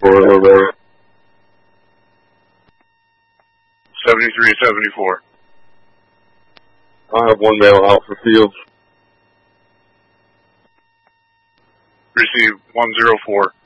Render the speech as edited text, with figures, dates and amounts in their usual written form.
over. 7374. I have one male out for field. Receive 104.